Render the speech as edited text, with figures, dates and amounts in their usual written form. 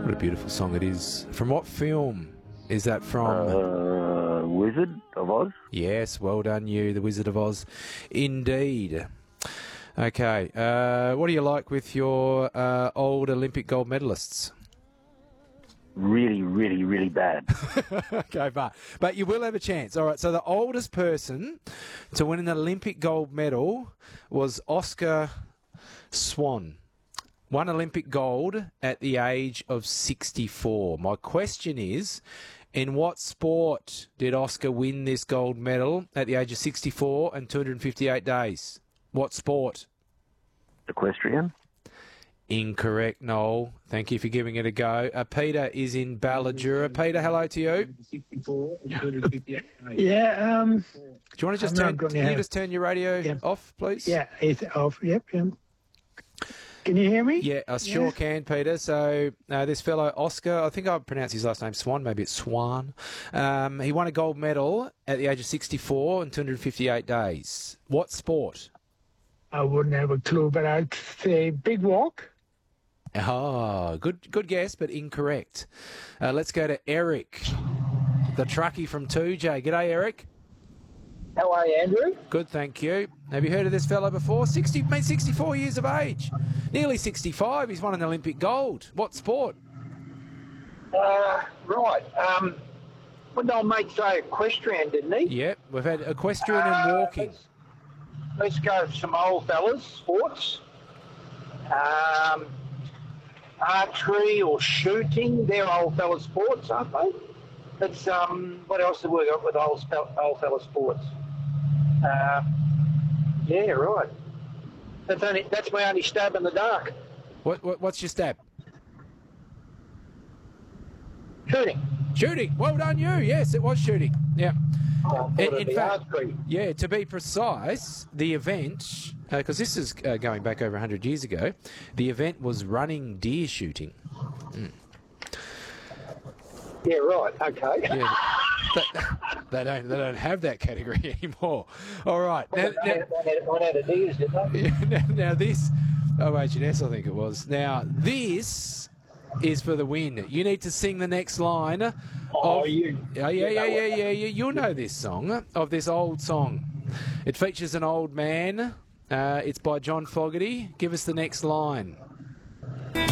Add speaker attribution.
Speaker 1: What a beautiful song it is. From what film is that from?
Speaker 2: Wizard of Oz.
Speaker 1: Yes, well done you, The Wizard of Oz. Indeed. Okay, what do you like with your old Olympic gold medalists?
Speaker 2: Really, really, really bad.
Speaker 1: Okay, but you will have a chance. All right, so the oldest person to win an Olympic gold medal was Oscar Swan. Won Olympic gold at the age of 64. My question is, in what sport did Oscar win this gold medal at the age of 64 and 258 days? What sport?
Speaker 2: Equestrian.
Speaker 1: Incorrect, Noel. Thank you for giving it a go. Peter is in Balladura. Peter, hello to you.
Speaker 3: 64 and 258.
Speaker 1: Do
Speaker 3: Yeah,
Speaker 1: you want to just turn your radio off, please?
Speaker 3: Yeah, it's off. Yep. Can you hear me?
Speaker 1: Yeah, I sure can, Peter. So this fellow, Oscar, I think I pronounced his last name Swan, maybe it's Swan. He won a gold medal at the age of 64 and 258 days. What sport?
Speaker 3: I wouldn't have a clue, but I'd say big walk.
Speaker 1: Oh, good guess, but incorrect. Let's go to Eric, the truckie from 2J. G'day, Eric.
Speaker 4: How are you, Andrew?
Speaker 1: Good, thank you. Have you heard of this fellow before? 64 years of age. Nearly 65. He's won an Olympic gold. What sport?
Speaker 4: Right. What did old mate say? Equestrian, didn't he?
Speaker 1: Yep, we've had equestrian and walking.
Speaker 4: Let's go for some old fellas, sports. Archery or shooting, they're old fella sports, aren't they? That's what else have we got with old fella sports? Yeah, right. That's my only stab in the dark.
Speaker 1: What's your stab?
Speaker 4: Shooting.
Speaker 1: Well done, you. Yes, it was shooting. Yeah. In fact,
Speaker 4: archery.
Speaker 1: yeah. To be precise, the event, because this is going back over 100 years ago, the event was running deer shooting.
Speaker 4: Yeah, right. Okay.
Speaker 1: Yeah. They don't have that category anymore. All right.
Speaker 4: One out of deers, didn't they?
Speaker 1: Now this, H&S, I think it was. Now this is for the win. You need to sing the next line. Yeah. You'll know this song, of this old song. It features an old man. It's by John Fogerty. Give us the next line.